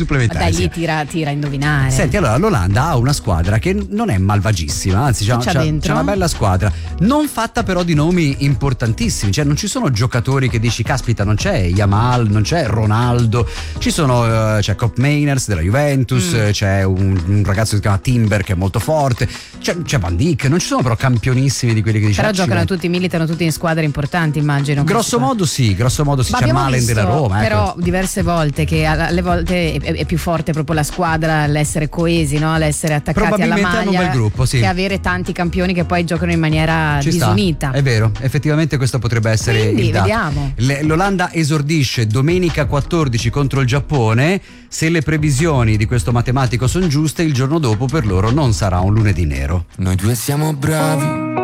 supplementari. Dai, lì tira a indovinare. Senti, allora l'Olanda ha una squadra che non è malvagissima, anzi c'è una bella squadra, non fatta però di nomi importantissimi, cioè non ci sono giocatori che dici caspita, non c'è Yamal, non c'è Ronaldo, ci sono c'è Cop Mainers della Juventus, c'è un ragazzo che si chiama Timber che è molto forte, c'è Van Dijk, non ci sono però campionissimi di quelli che dici. Però giocano tutti, militano tutti in squadre importanti, immagino. Grosso modo sì, c'è Malen della Roma. Però diverse volte che alle volte è più forte proprio la squadra, l'essere coesi, no? L'essere attaccati alla maglia, un bel gruppo, sì, che avere tanti campioni che poi giocano in maniera disunita. È vero, effettivamente questo potrebbe essere il dato. Vediamo. L'Olanda esordisce domenica 14 contro il Giappone. Se le previsioni di questo matematico sono giuste, il giorno dopo per loro non sarà un lunedì nero. Noi due siamo bravi